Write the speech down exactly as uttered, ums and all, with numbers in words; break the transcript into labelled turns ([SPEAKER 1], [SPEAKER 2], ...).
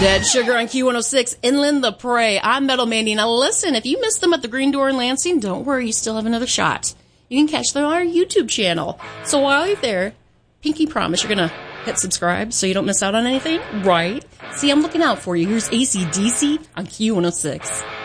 [SPEAKER 1] Dead Sugar on Q one oh six, Inland the Prey. I'm Metal Mandy. Now listen, if you missed them at the Green Door in Lansing, don't worry, you still have another shot. You can catch them on our YouTube channel. So while you're there, pinky promise you're going to hit subscribe so you don't miss out on anything, right? See, I'm looking out for you. Here's A C D C on Q one oh six.